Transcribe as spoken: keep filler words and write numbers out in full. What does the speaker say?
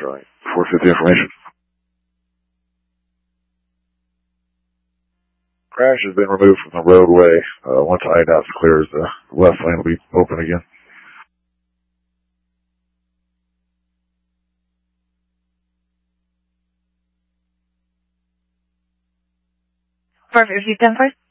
Right. four fifty information. Crash has been removed from the roadway. Uh, once I D O T clears, the left lane will be open again. four fifty, ten five.